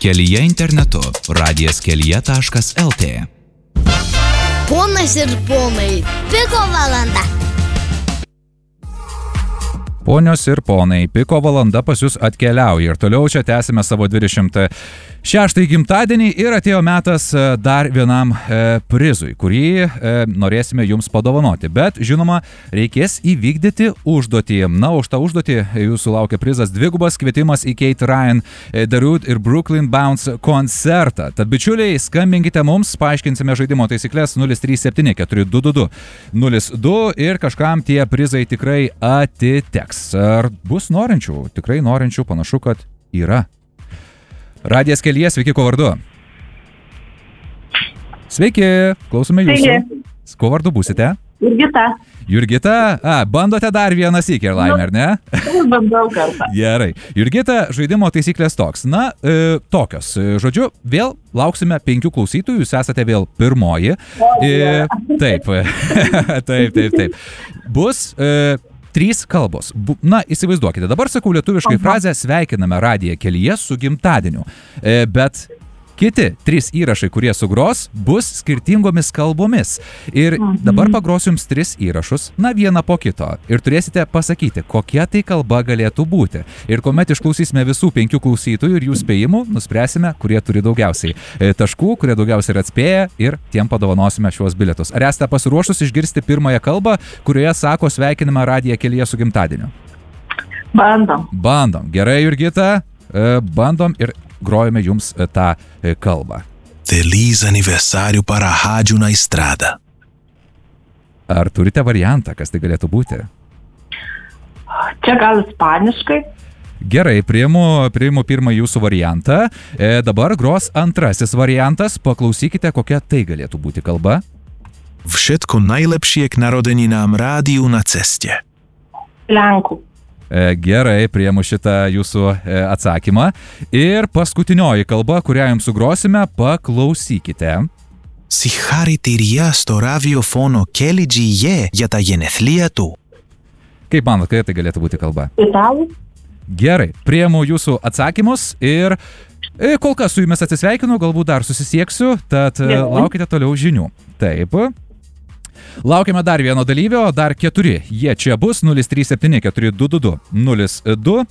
Kelyje internetu radijas-kelyje.lt. Ponas ir ponai, Piko valanda. Ponios ir ponai, Piko valanda pas jūs atkeliauja ir toliau čia tęsime savo 26 gimtadienį ir atėjo metas dar vienam prizui, kurį norėsime jums padovanoti. Bet, žinoma, reikės įvykdyti užduotį. Na, už tą užduotį jūsų laukia prizas dvigubas kvietimas į Kate Ryan, The Root ir Brooklyn Bounce koncertą. Tad, bičiuliai, skambinkite mums, paaiškinsime žaidimo taisyklės 037 422 02 ir kažkam tie prizai tikrai atiteks. Ar bus norinčių? Tikrai norinčių, panašu, kad yra. Radijas Kelyje, sveiki, kuo vardu? Sveiki, klausome jūsų. Kuo vardu būsite? Jurgita. Jurgita, bandote dar vieną sykį, Laimer, ne? Bandau kartą. Gerai. Jurgita, žaidimo taisyklės toks. Na, tokios. Žodžiu, vėl lauksime 5 klausytojų, jūs esate vėl pirmoji. Taip. Taip. Bus 3 kalbos. Na, įsivaizduokite, dabar sakau lietuviškai frazę sveikiname Radiją Kelyje su gimtadieniu. Bet kiti 3 įrašai, kurie sugros, bus skirtingomis kalbomis. Ir dabar pagrosiu jums 3 įrašus, na vieną po kito. Ir turėsite pasakyti, kokia tai kalba galėtų būti. Ir kuomet išklausysime visų 5 klausytojų ir jų spėjimų, nuspręsime, kurie turi daugiausiai taškų, kurie daugiausiai yra atspėję ir tiem padovanosime šiuos bilietus. Ar esate pasiruošus išgirsti pirmąją kalbą, kurioje sako sveikiname Radiją Kelyje su gimtadieniu? Bandom. Gerai, Jurgita, bandom ir grojame jums tą kalbą. Feliz aniversário para a Rádio na Estrada. Ar turite variantą, kas tai galėtų būti? Čia gal ispaniškai? Gerai, priimu pirmą jūsų variantą. Dabar gros antrasis variantas. Paklausykite, kokia tai galėtų būti kalba. Všetko najlepšie k narodeninám rádiu na ceste. Lenkų. Gerai, priimu šitą jūsų atsakymą. Ir paskutinioji kalba, kurią jums sugrosime, paklausykite. Συγχαρητήρια στο ραδιοφόνο KLGE για τα γενεθλία του. Kaip manot, kokia tai galėtų būti kalba? Italų. Gerai, priimu jūsų atsakymus ir kol kas su jumis atsisveikinu, galbūt dar susisieksiu, tad laukite toliau žinių. Taip. Laukiame dar vieno dalyvio, dar 4. Jie čia bus 037 422 02.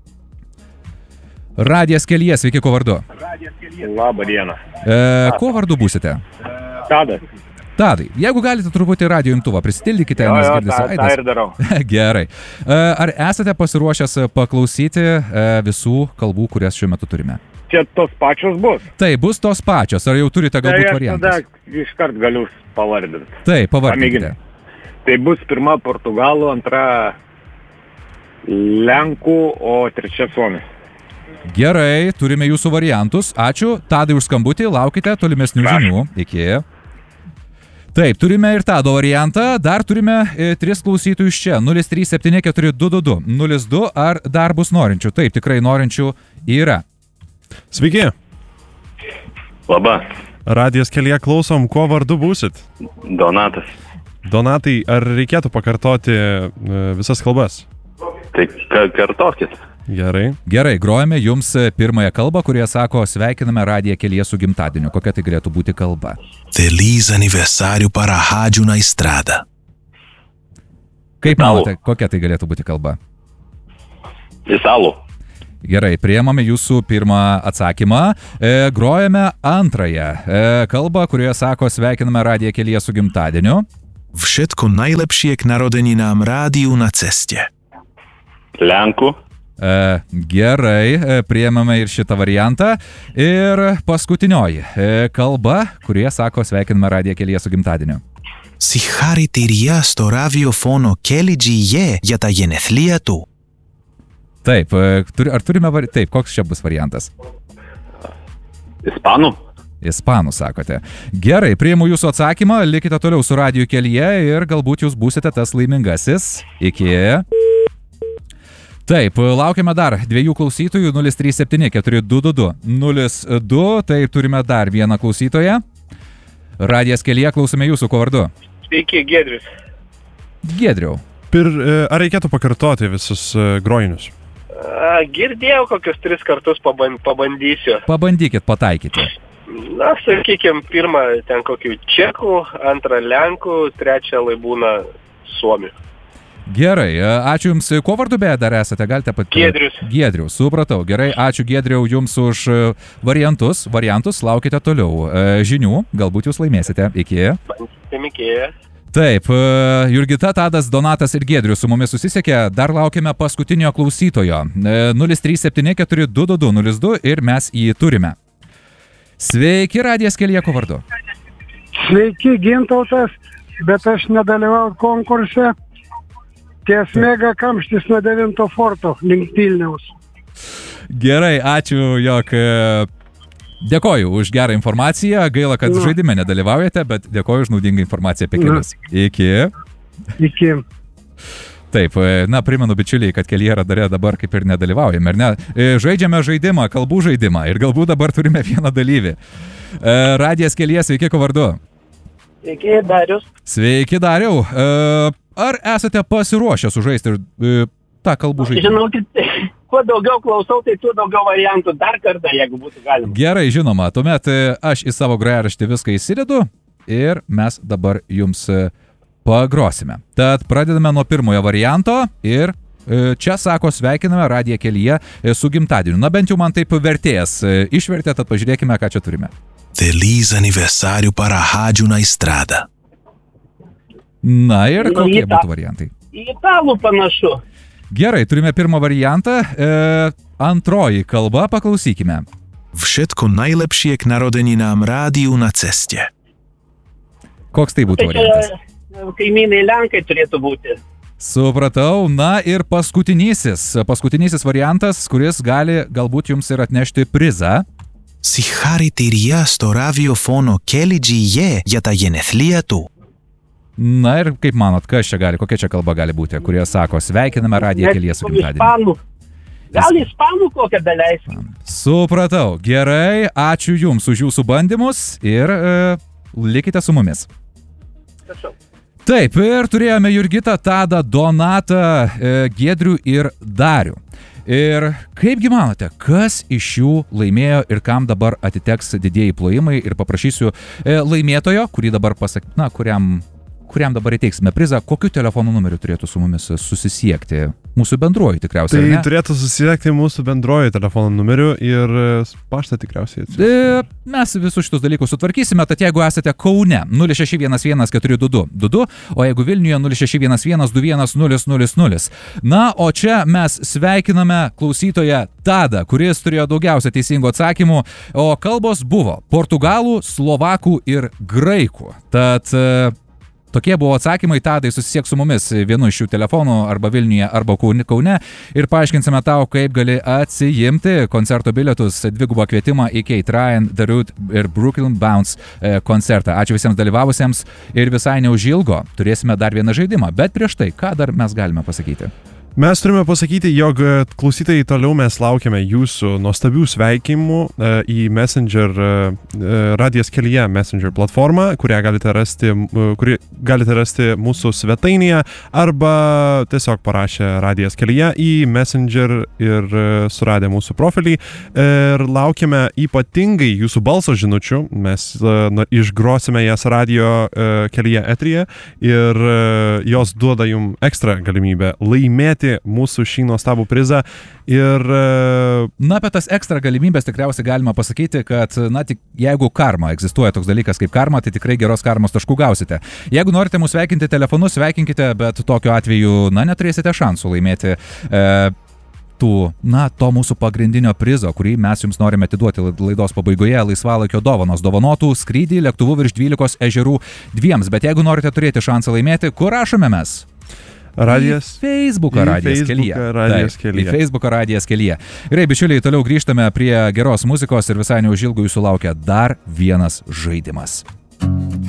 Radijas Kelyje, sveiki, kuo vardu? Labą dieną. Kuo vardu būsite? Tadas. Tadai, jeigu galite truputį radijo imtuvą prisitildykite, nes girdisi aidas. tą ir darau. Gerai. Ar esate pasiruošęs paklausyti visų kalbų, kurias šiuo metu turime? Čia tos pačios bus. Tai bus tos pačios, ar jau turite galbūt variantus? Tai tada iškart galiu pavardinti. Taip, pavardinkite. Tai bus pirma portugalų, antra lenkų, o trečia suomis. Gerai, turime jūsų variantus. Ačiū, Tadai, už skambutį, laukite tolimesnių žinių. Iki. Taip, turime ir Tado variantą. Dar turime 3 klausytojus čia. 037 422 02. Ar dar bus norinčių? Taip, tikrai norinčių yra. Sveiki. Labą. Radijas Kelyje klausom, kuo vardu būsit? Donatas. Donatai, ar reikėtų pakartoti visas kalbas? Tai kartokit. Gerai. Gerai, grojame jums pirmąją kalbą, kurie sako sveikiname Radiją Kelyje su gimtadieniu. Kokia tai galėtų būti kalba? Feliz aniversário para a Rádio na Estrada. Kaip manote, kokia tai galėtų būti kalba? Italų. Gerai, priimame jūsų pirmą atsakymą. Grojame antrąją kalbą, kurioje sako sveikiname Radiją Kelyje su gimtadieniu. Všetko najlepšie k narodeninám rádiu na ceste. Lenkų. Gerai, priimame ir šitą variantą. Ir paskutinioji kalba, kurioje sako sveikiname Radiją Kelyje su gimtadieniu. Συγχαρητήρια στο ραδιοφόνο KLGE για τα γενεθλία του. Taip, ar turime Taip, koks čia bus variantas? Ispanų. Ispanų, sakote. Gerai, priimu jūsų atsakymą, likite toliau su Radiju Kelyje ir galbūt jūs būsite tas laimingasis. Iki. Taip, laukiame dar 2 klausytojų 037 422 02. Taip, turime dar vieną klausytoją. Radijas Kelyje, klausome jūsų, kuo vardu? Sveiki, Giedrius. Giedriau. Ar reikėtų pakartoti visus grojinius? Girdėjau kokius 3 kartus pabandysiu. Pabandykit pataikyti. Na, sakykime, pirmą ten kokių čekų, antrą lenkų, trečią laibūną suomių. Gerai, ačiū Jums. Kuo vardu beje dar esate? Galite Giedrius. Giedrius, supratau. Gerai, ačiū Giedriau Jums už variantus. Laukite toliau žinių. Galbūt Jūs laimėsite. Iki. Iki. Taip, Jurgita, Tadas, Donatas ir Giedrius su mumis susisiekė. Dar laukiame paskutinio klausytojo. 037422202 ir mes jį turime. Sveiki, radijas kelyje, kuo vardu? Sveiki, Gintautas, bet aš nedalyvau konkurse. Ties mega kamštis nuo 9 forto link Vilniaus. Gerai, ačiū, jog dėkoju už gerą informaciją. Gaila, kad žaidime nedalyvaujate, bet dėkoju už naudingą informaciją apie kelius. Iki. Taip, na, primenu bičiuliai, kad kelyje radare dabar kaip ir nedalyvaujame, ar ne? Žaidžiame žaidimą, kalbų žaidimą ir galbūt dabar turime vieną dalyvį. Radijas kelyje, sveiki, kuo vardu? Sveiki, Darius. Sveiki, Dariau. Ar esate pasiruošę sužaisti tą kalbų žaidimą? Žinokit, kuo daugiau klausau, tai tuo daugiau variantų. Dar kartą, jeigu būtų galima. Gerai, žinoma. Tuomet aš į savo grojaraštį viską įsidedu ir mes dabar jums pagrosime. Tad pradedame nuo pirmojo varianto ir čia sako sveikiname radiją kelyje su gimtadieniu. Na bent jau man taip vertėjas išvertė, tad pažiūrėkime, ką čia turime. Feliz aniversário para a Rádio na Estrada. Na ir kokie būtų variantai? Į italų panašu. Gerai, turime pirmą variantą. Antroji kalba, paklausykime. Všetko najlepšie k narodeninám rádiu na ceste. Koks tai būtų variantas? Kaimynai Lenkai turėtų būti. Supratau. Na ir paskutinysis variantas, kuris gali galbūt jums ir atnešti prizą. Συγχαρητήρια στο ραδιοφόνο KLGE για τα γενεθλία του. Na ir kaip manot, kas čia gali, kokia čia kalba gali būti, kurie sako sveikiname radiją kelyje su gimtadieniu? Gal ispanų kokią daleisime? Supratau. Gerai, ačiū Jums už Jūsų bandymus ir likite su mumis. Prašau. Taip, ir turėjome Jurgitą, Tadą, Donatą, Giedrių ir Darių. Ir kaipgi manote, kas iš jų laimėjo ir kam dabar atiteks didieji plojimai ir paprašysiu laimėtojo, kurį dabar kuriam dabar įteiksime prizą, kokiu telefonų numeriu turėtų su mumis susisiekti? Mūsų bendruoju tikriausiai, Tai turėtų susisiekti mūsų bendruoju telefonų numeriu ir paštą tikriausiai atsiųsti. Mes visus šitus dalykus sutvarkysime, tad jeigu esate Kaune 061142222, o jeigu Vilniuje 061121000. Na, o čia mes sveikiname klausytoją Tadą, kuris turėjo daugiausia teisingų atsakymų, o kalbos buvo portugalų, slovakų ir graikų. Tad tokie buvo atsakymai. Tadai, susisiek su mumis vienu iš šių telefonų arba Vilniuje, arba Kaune ir paaiškinsime tau, kaip gali atsijimti koncerto bilietus, dvigubą kvietimą į Kate Ryan, The Root ir Brooklyn Bounce koncertą. Ačiū visiems dalyvavusiems ir visai neužilgo turėsime dar vieną žaidimą. Bet prieš tai, ką dar mes galime pasakyti? Mes turime pasakyti, jog klausytojai toliau mes laukiame jūsų nuostabių sveikimų į Messenger, radijas kelyje Messenger platformą, kuri galite rasti mūsų svetainėje arba tiesiog parašę radijas kelyje į Messenger ir suradę mūsų profilį. Ir laukiame ypatingai jūsų balso žinučių. Mes išgrosime jas radio kelyje eteryje ir jos duoda jums ekstra galimybę laimėti mūsų šį nuostabų prizą ir... Na, apie tas ekstra galimybės tikriausiai galima pasakyti, kad, na, tik jeigu karma, egzistuoja toks dalykas kaip karma, tai tikrai geros karmos taškų gausite. Jeigu norite mūsų sveikinti telefonu, sveikinkite, bet tokiu atveju, na, neturėsite šansų laimėti to mūsų pagrindinio prizo, kurį mes jums norime atiduoti laidos pabaigoje, laisvalaikio dovanos. Dovanotų skrydį lėktuvu virš 12 ežerų 2. Bet jeigu norite turėti šansą laimėti, kur rašome mes? Radijas. Facebooką radijas kelyje. Į Facebooką radijas kelyje. Gerai, bičiuliai, toliau grįžtame prie geros muzikos ir visai neužilgo jūsų laukia dar vienas žaidimas.